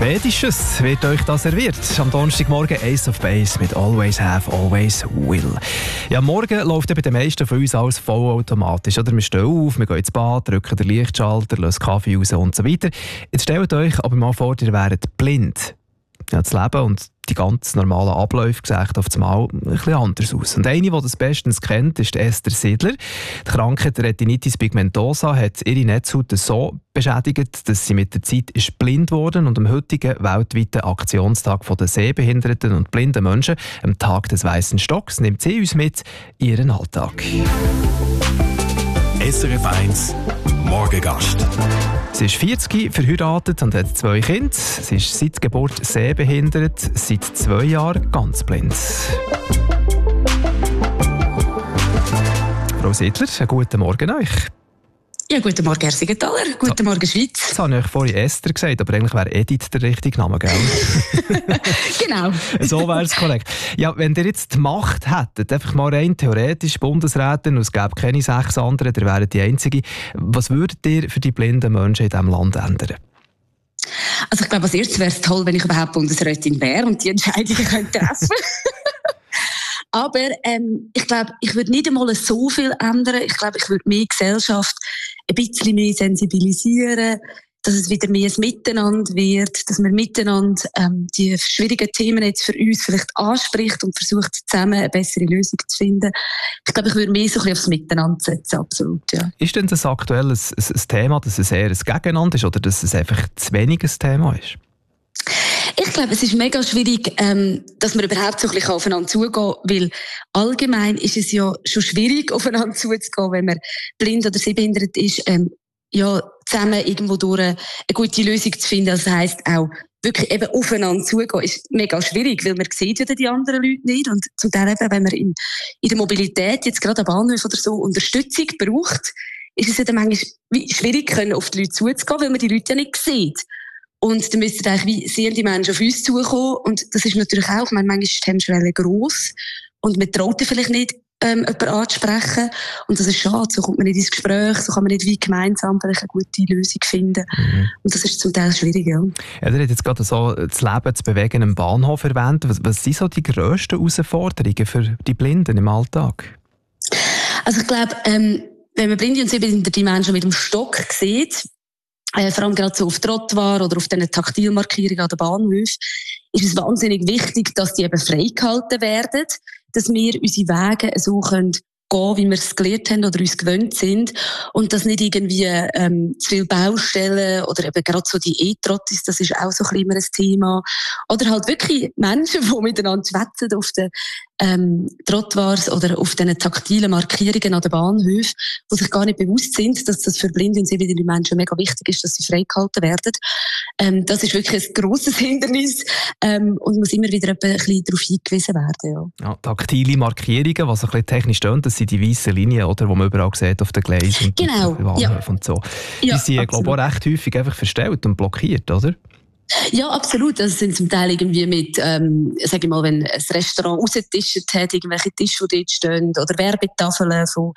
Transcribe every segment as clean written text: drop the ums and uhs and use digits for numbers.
Schwedisches wird euch da serviert. Am Donnerstagmorgen Ace of Base mit Always Have, Always Will. Ja, morgen läuft ja bei den meisten von uns alles vollautomatisch. Oder? Wir stehen auf, wir gehen ins Bad, drücken den Lichtschalter, lassen Kaffee raus und so weiter. Jetzt stellt euch aber mal vor, ihr wäret blind. Ja, das Leben und die ganz normalen Abläufe sehen auf einmal ein bisschen anders aus. Und eine, die das bestens kennt, ist Esther Sidler. Die Krankheit Retinitis pigmentosa hat ihre Netzhaut so beschädigt, dass sie mit der Zeit ist blind wurde und am heutigen weltweiten Aktionstag der sehbehinderten und blinden Menschen, am Tag des Weißen Stocks, nimmt sie uns mit in ihren Alltag. SRF 1 Morgengast. Sie ist 40, verheiratet und hat 2 Kinder. Sie ist seit Geburt sehbehindert, seit 2 Jahren ganz blind. Frau Sidler, einen guten Morgen euch. Ja, guten Morgen, Herr Siegenthaler. Guten Morgen, Schweiz. Das habe ich euch vorhin Esther gesagt, aber eigentlich wäre Edith der richtige Name, gell? Genau. So wäre es korrekt. Ja, wenn ihr jetzt die Macht hättet, einfach mal rein theoretisch Bundesrätin, und es gäbe keine 6 andere, ihr wäret die Einzige, was würdet ihr für die blinden Menschen in diesem Land ändern? Also ich glaube, als erstes wäre es toll, wenn ich überhaupt Bundesrätin wäre und die Entscheidungen treffen könnte. Aber ich glaube, ich würde nicht einmal so viel ändern. Ich glaube, ich würde mehr Gesellschaft ein bisschen mehr sensibilisieren, dass es wieder mehr ein Miteinander wird, dass man miteinander die schwierigen Themen jetzt für uns vielleicht anspricht und versucht, zusammen eine bessere Lösung zu finden. Ich glaube, ich würde mehr so ein bisschen aufs Miteinander setzen, absolut, ja. Ist denn das aktuell ein Thema, dass es eher ein Gegeneinander ist oder dass es einfach zu wenig ein Thema ist? Ich glaube, es ist mega schwierig, dass man überhaupt so ein bisschen aufeinander zugehen kann, weil allgemein ist es ja schon schwierig, aufeinander zuzugehen, wenn man blind oder sehbehindert ist, ja, zusammen irgendwo durch eine gute Lösung zu finden. Das heisst auch, wirklich eben aufeinander zugehen, ist mega schwierig, weil man sieht ja die anderen Leute nicht. Und zum Teil eben, wenn man in der Mobilität, jetzt gerade am Bahnhof oder so, Unterstützung braucht, ist es ja dann manchmal schwierig, können auf die Leute zuzugehen, weil man die Leute ja nicht sieht. Und dann müssten eigentlich wie sehende Menschen auf uns zukommen. Und das ist natürlich auch, ich meine, manchmal ist die Hemmschwelle gross. Und man traut vielleicht nicht, jemanden anzusprechen. Und das ist schade. So kommt man nicht ins Gespräch, so kann man nicht wie gemeinsam vielleicht eine gute Lösung finden. Und das ist zum Teil schwierig, ja. Ja, ihr habt jetzt gerade so das Leben zu bewegen am Bahnhof erwähnt. Was sind so die grössten Herausforderungen für die Blinden im Alltag? Also ich glaube, wenn man blinde und sehbehinderte Menschen mit dem Stock sieht, vor allem gerade so auf Trottoir oder auf diesen Taktilmarkierungen an den Bahnhöfen, ist es wahnsinnig wichtig, dass die eben freigehalten werden, dass wir unsere Wege so gehen, wie wir es gelernt haben oder uns gewöhnt sind und dass nicht irgendwie zu viele Baustellen oder eben gerade so die E-Trottis, das ist auch so ein bisschen immer ein Thema. Oder halt wirklich Menschen, die miteinander schwätzen auf den Trottoirs oder auf diesen taktilen Markierungen an den Bahnhöfen, die sich gar nicht bewusst sind, dass das für blinde und sehbehinderte Menschen mega wichtig ist, dass sie freigehalten werden. Das ist wirklich ein grosses Hindernis und muss immer wieder ein bisschen darauf hingewiesen werden. Ja. Ja, taktile Markierungen, was ein bisschen technisch stöhnt, das sind die weißen Linien, oder, die man überall sieht auf den Gleisen genau. Und so. Ja, die sind, glaube ich, auch recht häufig einfach verstellt und blockiert, oder? Ja, absolut. Das sind zum Teil irgendwie mit, sag ich mal, wenn ein Restaurant rausgetischt hat, irgendwelche Tische, die dort stehen, oder Werbetafeln von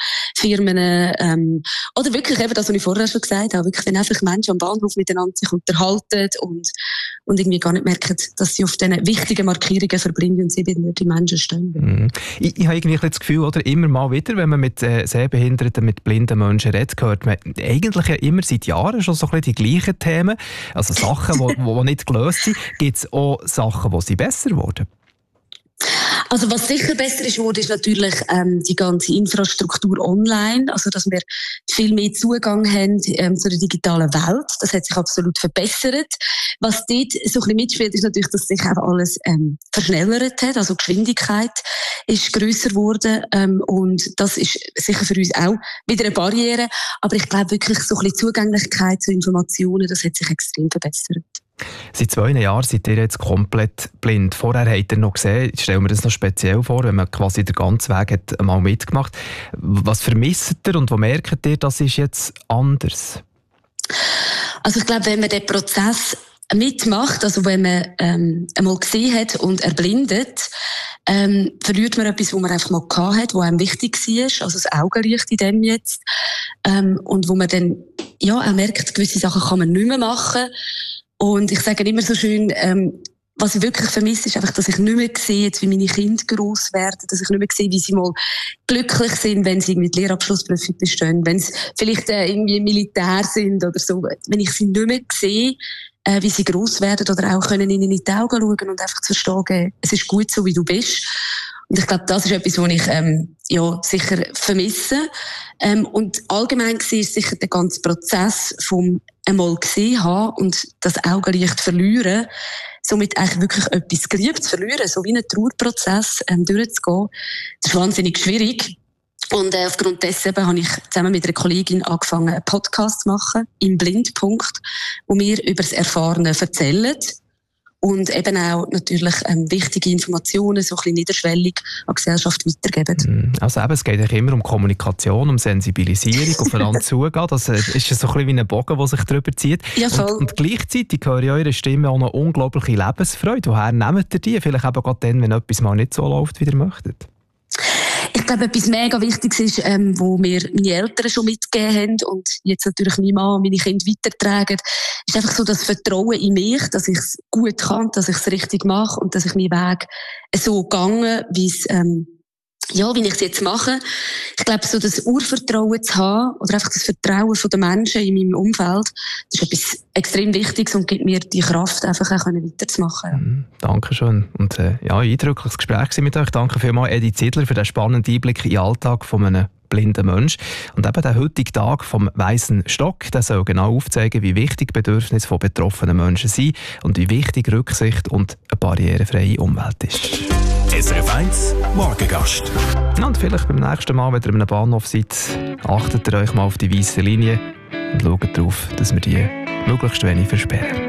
Firmen, oder wirklich eben das, was ich vorher schon gesagt habe, wirklich, wenn einfach Menschen am Bahnhof miteinander sich unterhalten und irgendwie gar nicht merken, dass sie auf diesen wichtigen Markierungen für blinde und sehbehinderte Menschen stehen. Ich habe irgendwie das Gefühl, oder, immer mal wieder, wenn man mit sehbehinderten, mit blinden Menschen redet, hört man eigentlich ja immer seit Jahren schon so ein bisschen die gleichen Themen, also Sachen, die nicht gelöst sind. Gibt es auch Sachen, die sie besser wurden? Also was sicher besser ist, ist natürlich die ganze Infrastruktur online, also dass wir viel mehr Zugang haben zu der digitalen Welt. Das hat sich absolut verbessert. Was dort so ein bisschen mitspielt, ist natürlich, dass sich auch alles verschnellert hat, also die Geschwindigkeit ist grösser geworden und das ist sicher für uns auch wieder eine Barriere, aber ich glaube wirklich so ein bisschen Zugänglichkeit zu Informationen, das hat sich extrem verbessert. Seit 2 Jahren seid ihr jetzt komplett blind. Vorher habt ihr noch gesehen, ich stelle mir das noch speziell vor, wenn man quasi den ganzen Weg hat mal mitgemacht. Was vermisst ihr und wo merkt ihr, das ist jetzt anders? Also ich glaube, wenn man den Prozess mitmacht, also wenn man einmal gesehen hat und erblindet, verliert man etwas, was man einfach mal gehabt hat, was einem wichtig war, also das Augenlicht in dem jetzt, und wo man dann ja auch merkt, gewisse Sachen kann man nicht mehr machen. Und ich sage immer so schön, was ich wirklich vermisse, ist einfach, dass ich nicht mehr sehe, jetzt wie meine Kinder gross werden, dass ich nicht mehr sehe, wie sie mal glücklich sind, wenn sie mit Lehrabschlussprüfung bestehen, wenn sie vielleicht irgendwie Militär sind oder so. Wenn ich sie nicht mehr sehe, wie sie gross werden oder auch können ihnen in die Augen schauen und einfach zu verstehen, es ist gut so, wie du bist. Und ich glaube, das ist etwas, was ich sicher vermisse. Und allgemein gesehen ist sicher der ganze Prozess vom einmal gesehen haben und das Augenlicht verlieren, somit eigentlich wirklich etwas geliebt zu verlieren, so wie einen Trauerprozess durchzugehen. Das ist wahnsinnig schwierig. Und aufgrund dessen habe ich zusammen mit einer Kollegin angefangen, einen Podcast zu machen, im Blindpunkt, wo wir über das Erfahrene erzählen. Und eben auch natürlich wichtige Informationen, so ein bisschen niederschwellig an die Gesellschaft weitergeben. Also eben, es geht eigentlich immer um Kommunikation, um Sensibilisierung, aufeinander zugehen. Das ist so ein bisschen wie ein Bogen, der sich darüber zieht. Ja, voll. Und gleichzeitig höre ich eure Stimme auch eine unglaubliche Lebensfreude. Woher nehmt ihr die? Vielleicht eben gerade dann, wenn etwas mal nicht so läuft, wie ihr möchtet. Ich glaube, etwas mega Wichtiges ist, wo mir meine Eltern schon mitgegeben haben und jetzt natürlich mein Mann und meine Kinder weitertragen, ist einfach so das Vertrauen in mich, dass ich es gut kann, dass ich es richtig mache und dass ich meinen Weg so gehe, wie ich es jetzt mache. Ich glaube, so das Urvertrauen zu haben oder einfach das Vertrauen der Menschen in meinem Umfeld, das ist etwas extrem Wichtiges und gibt mir die Kraft, einfach auch weiterzumachen. Dankeschön. Und eindrückliches Gespräch mit euch. Danke vielmals, Edi Zidler, für den spannenden Einblick in den Alltag von einem blinden Menschen. Und eben der heutige Tag vom Weißen Stock, der soll genau aufzeigen, wie wichtig Bedürfnisse von betroffenen Menschen sind und wie wichtig Rücksicht und eine barrierefreie Umwelt ist. SRF 1 Morgengast. Und vielleicht beim nächsten Mal, wenn ihr an einem Bahnhof seid, achtet ihr euch mal auf die weiße Linie und schaut darauf, dass wir die möglichst wenig versperren.